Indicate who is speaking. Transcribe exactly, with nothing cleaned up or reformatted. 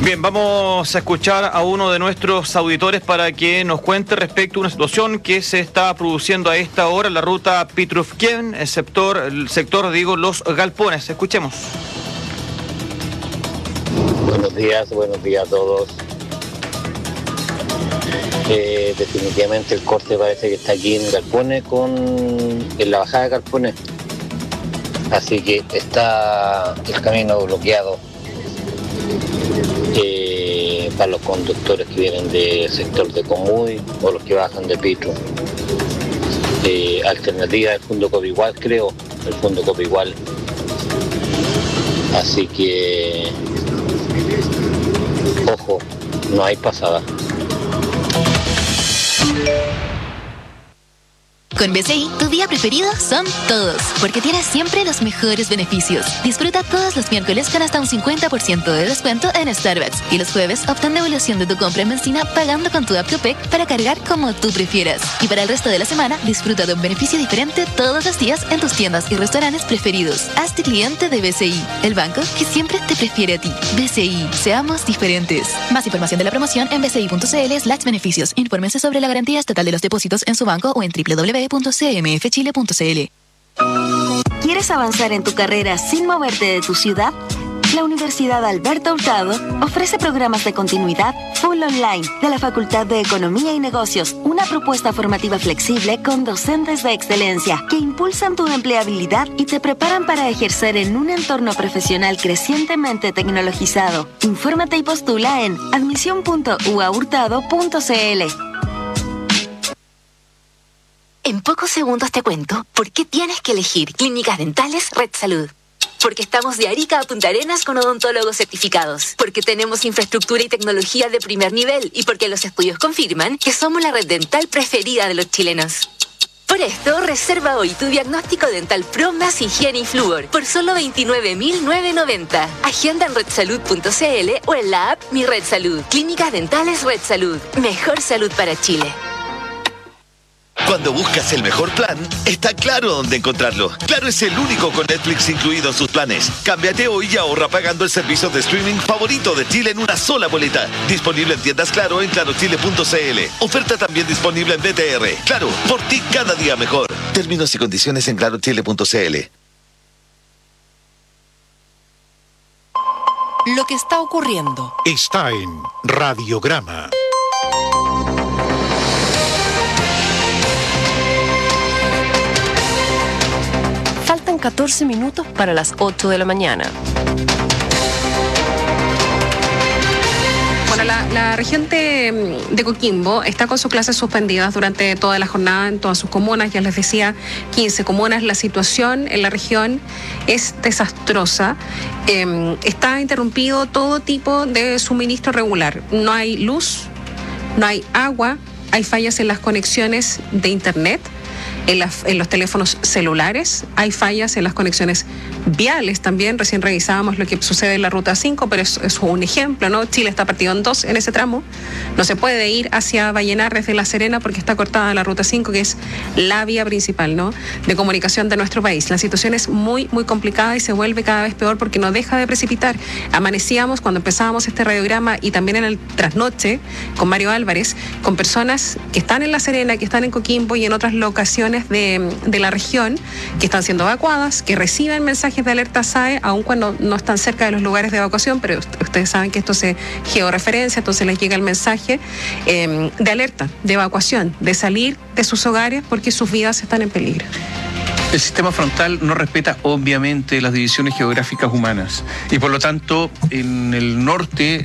Speaker 1: Bien, vamos a escuchar a uno de nuestros auditores para que nos cuente respecto a una situación que se está produciendo a esta hora en la ruta Pitrufquén, el sector, el sector, digo, Los Galpones. Escuchemos.
Speaker 2: Buenos días, buenos días a todos. Eh, definitivamente el corte parece que está aquí en Galpones, con, en la bajada de Galpones. Así que está el camino bloqueado. Eh, para los conductores que vienen del sector de Comuy o los que bajan de Pitru. Eh, alternativa del Fundo Copigual, creo, el Fundo Copigual. Así que, ojo, no hay pasada.
Speaker 3: Con B C I, tu día preferido son todos, porque tienes siempre los mejores beneficios. Disfruta todos los miércoles con hasta un cincuenta por ciento de descuento en Starbucks y los jueves obtén devolución de tu compra en benzina pagando con tu app Copec para cargar como tú prefieras. Y para el resto de la semana, disfruta de un beneficio diferente todos los días en tus tiendas y restaurantes preferidos. Hazte cliente de B C I, el banco que siempre te prefiere a ti. B C I, seamos diferentes. Más información de la promoción en bci.cl slash beneficios. Infórmense sobre la garantía estatal de los depósitos en su banco o en doble u doble u doble u punto c m f chile punto c l.
Speaker 4: ¿Quieres avanzar en tu carrera sin moverte de tu ciudad? La Universidad Alberto Hurtado ofrece programas de continuidad full online de la Facultad de Economía y Negocios, una propuesta formativa flexible con docentes de excelencia que impulsan tu empleabilidad y te preparan para ejercer en un entorno profesional crecientemente tecnologizado. Infórmate y postula en admisión punto u a hurtado punto c l.
Speaker 3: En pocos segundos te cuento por qué tienes que elegir Clínicas Dentales Red Salud. Porque estamos de Arica a Punta Arenas con odontólogos certificados. Porque tenemos infraestructura y tecnología de primer nivel. Y porque los estudios confirman que somos la red dental preferida de los chilenos. Por esto, reserva hoy tu diagnóstico dental Pro más higiene y flúor por solo veintinueve mil novecientos noventa. Agenda en red salud punto c l o en la app Mi Red Salud. Clínicas Dentales Red Salud. Mejor salud para Chile.
Speaker 5: Cuando buscas el mejor plan, está Claro dónde encontrarlo. Claro es el único con Netflix incluido en sus planes. Cámbiate hoy y ahorra pagando el servicio de streaming favorito de Chile en una sola boleta. Disponible en tiendas Claro en claro chile punto c l. Oferta también disponible en B T R. Claro, por ti cada día mejor. Términos y condiciones en claro chile punto c l.
Speaker 6: Lo que está ocurriendo
Speaker 7: está en Radiograma.
Speaker 6: Faltan catorce minutos para las ocho de la mañana.
Speaker 8: Bueno, la, la región de, de Coquimbo está con sus clases suspendidas durante toda la jornada en todas sus comunas. Ya les decía, quince comunas. La situación en la región es desastrosa. Eh, está interrumpido todo tipo de suministro regular. No hay luz, no hay agua, hay fallas en las conexiones de internet. En, la, en los teléfonos celulares, hay fallas en las conexiones viales también. Recién revisábamos lo que sucede en la ruta cinco, pero es, es un ejemplo, ¿no? Chile está partido en dos en ese tramo. No se puede ir hacia Vallenar desde La Serena porque está cortada la ruta cinco, que es la vía principal, ¿no?, de comunicación de nuestro país. La situación es muy, muy complicada y se vuelve cada vez peor porque no deja de precipitar. Amanecíamos cuando empezábamos este radiograma y también en el trasnoche con Mario Álvarez, con personas que están en La Serena, que están en Coquimbo y en otras locaciones De, de la región que están siendo evacuadas, que reciben mensajes de alerta S A E, aun cuando no están cerca de los lugares de evacuación, pero ustedes saben que esto se georreferencia, entonces les llega el mensaje eh, de alerta, de evacuación, de salir de sus hogares porque sus vidas están en peligro.
Speaker 9: El sistema frontal no respeta obviamente las divisiones geográficas humanas y por lo tanto en el norte